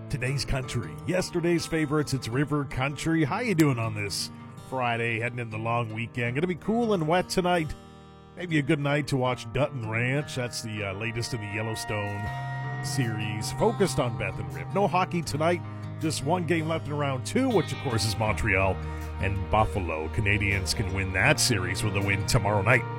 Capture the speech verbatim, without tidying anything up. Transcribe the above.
Today's country, yesterday's favorites, it's River Country. How you doing on this Friday, heading in the long weekend? Going to be cool and wet tonight. Maybe a good night to watch Dutton Ranch. That's the uh, latest in the Yellowstone series, focused on Beth and Rip. No hockey tonight, just one game left in round two, which of course is Montreal and Buffalo. Canadians can win that series with a win tomorrow night.